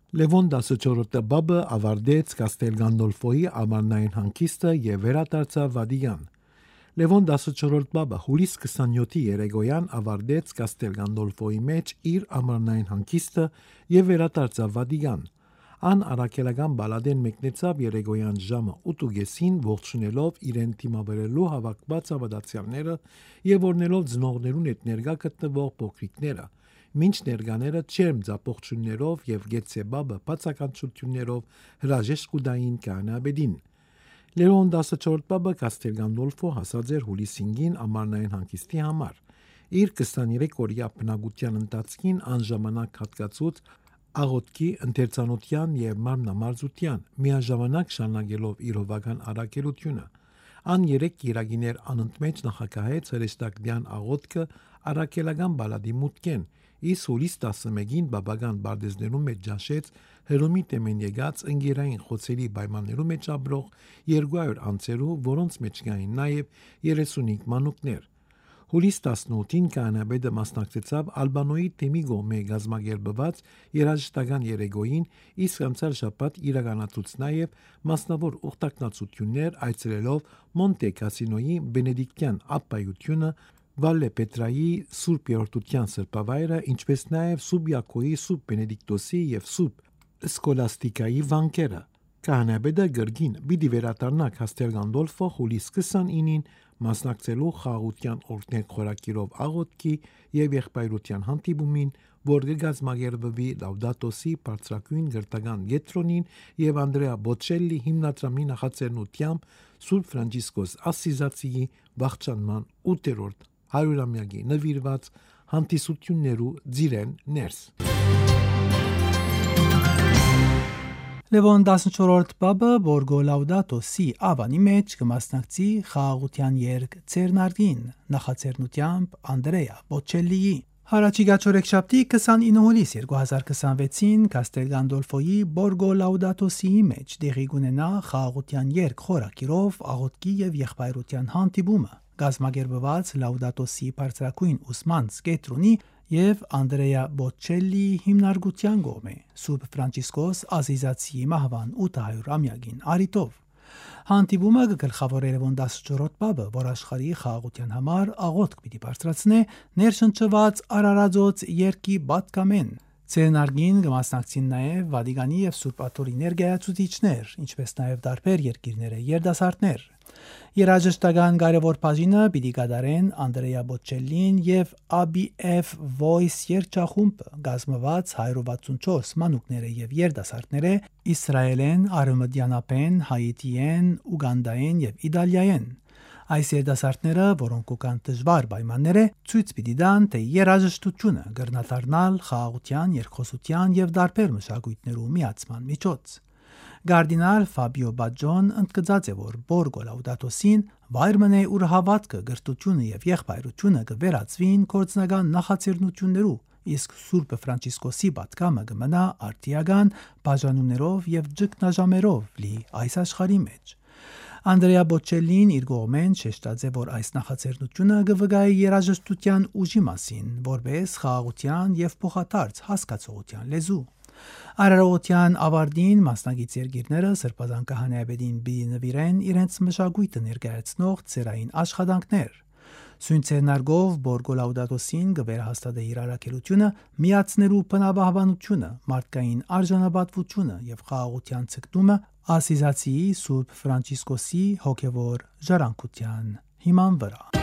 Լևոն 14-րդ բաբը ավարտեց Կաստել Գանդոլֆոյի ամառնային հանգիստը եւ վերադարձավ Վադիգան։ Լևոն 14-րդ բաբը հուլիս 27-ի երեկոյան ավարտեց Կաստել Գանդոլֆոյի մեջ իր ամառնային հանգիստը եւ վերադարձավ Վադիգան։ Ան առաքելական բալադեն մեկնեցավ երեկոյան ժամը 8:30 ողջունելով իրեն թիմավերելու հավաքված ավադացիաները եւ օրնելով ծնողներուն հետ ներկա գտնվող փոքրիկները, մինչ ներկաները չերմ ձապողություններով եւ գեցեբաբը բացականչություններով հրաժեշտ կուտային կանաբեդին։ Լևոն 14 բաբը Կաստել Գանդոլֆո հասած էր հուլիս 5-ին ամառնային հանգիստի համար։ Իր 23 օրյա բնակության ընթացքին անժամանակ հատկացուց աղոթքի, ընթերցանության եւ մարմնամարզության, միաժամանակ շարունակելով իր հովական առաքելությունը։ Ան 3 գիրագիներ անընդմեջ նախակահեց հրեշտակդյան աղոթքը առաքելական բալադի մուտքեն, իսկ հուլիս 11-ին բաբական բարդեզներում մեջ ճաշեց հրոմի տեմեն եկած ընկերային խոցելի պայմաններում մեջ ապրող 200 անձերու, որոնց մեջ կային նաեւ 35 մանուկներ։ Հուլիս 18-ին կանաբեդը մասնակցեցավ Ալբանոյի թեմի գոմե գազմագերբված երաժշտական երեկոյին, իսկ անցյալ շաբաթ իրականացուց նաև մասնավոր ուխտակնացություններ այցելելով Մոնտե Կասինոյի բենեդիկտյան ապայությունը, Վալե Պետրայի Սուրբ Երորդության սրբավայրը, ինչպես նաև Սուրբ Յակոյի, Սուրբ Բենեդիկտոսի եւ Սուրբ Սկոլաստիկայի վանքերը։ Կանաբեդը գրգին պիտի վերադառնա Կաստել Գանդոլֆո հուլիս 29-ին մասնակցելու խաղաղության օրհնեք խորակիրով աղոթքի եւ եղբայրության հանդիպումին, որ կգազմագերբվի Լաուդատոսի բարձրակույն գրտական գետրոնին եւ Անդրեա Բոչելլի հիմնադրամի նախաձեռնությամբ Սուրբ Ֆրանցիսկոս Ասսիզացիի վախճանման 8-րդ 100-ամյակի նվիրված հանդիսություններու ծիրեն ներս։ Լևոն 14-րդ բաբը Բորգո Լաուդատո Si ավանի մեջ կմասնակցի խաղաղության երգ Ցերնարգին նախաձեռնությամբ Անդրեա Բոչելլիի։ Հարաճիգա չորեքշաբթի 29 հուլիս 2026-ին Կաստել Գանդոլֆոյի Բորգո Լաուդատո Si-ի մեջ տեղի կունենա խաղաղության երգ խորակիրով աղոթքի եւ եղբայրության հանդիպումը, գազմագերբված Լաուդատո Si բարձրակույն ուսման կետրոնի եւ Անդրեա Բոչելլիի հիմնարկության կողմէ Սուրբ Ֆրանցիսկոս Ասսիզացիի մահվան 800-ամյակին արիտով։ Հանդիպումը կգլխավորի Լևոն 14-րդ բաբը, որ աշխարհի խաղաղության համար աղոթք պիտի բարձրացնե ներշնչված Արարածոց երգի պատկամեն։ Ցերնարգին կմասնակցին նաև Վադիգանի եւ Սուրբ Աթորի ներկայացուցիչներ, ինչպես նաև տարբեր երկիրների երդասարտներ։ Երաժշտական կարևոր բաժինը պիտի կատարեն Անդրեա Բոչելլին եւ ABF Voice երգչախումբը, գազմված 164 մանուկները եւ երդասարտները իսրայելեն, արմենիանապեն, հայիտիեն, ուգանդայեն եւ իտալիայեն։ Այս երդասարտները, որոնք կան դժվար պայմանները, ցույց պիտի տան, թե երաժշտությունը կրնադառնալ խաղաղության, երկխոսության եւ տարբեր մշակույթներու միացման միջոց։ Գարդինալ Ֆաբիո Բաջոն ընդգծած է, որ Բորգո Լաուդատո Si-ն վայրմն է, ուր հավատքը, գրթությունը եւ եղբայրությունը կվերածվին գործնական նախաձեռնություններու, իսկ Սուրբ Ֆրանցիսկոսի պատգամը կմնա արտիական բաժանումներով եւ ճգնաժամերով լի այս աշխարհի մեջ։ Անդրեա Բոչելլին իր կողմեն շեշտած է, որ այս նախաձեռնությունը կվկայի երաժշտության ուժի մասին, որպես խաղաղության եւ փոխադարձ հասկացողության լեզու։ Արարողության ավարտին մասնագետ երկիրները Սրբազան քահանայապետին պիտի նվիրեն իրենց մշակույթը ներկայացնող ծերային աշխատանքներ։ Սույն ցերնարգով Բորգո Լաուդատո Si-ն կվերահաստատի իր առաքելությունը միացնելու բնաբահբանությունը, մարդկային արժանապատվությունը եւ խաղաղության ցկտումը Ասսիզացիի Սուրբ Ֆրանցիսկոսի հոգևոր ժառանգության հիման վրա։